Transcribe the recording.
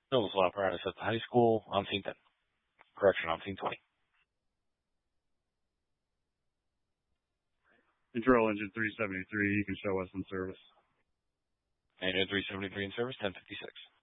Noble Flat apparatus at the high school on scene 10. Correction, on scene 20. Control engine 373, you can show us in service. Engine 373 in service, 1056.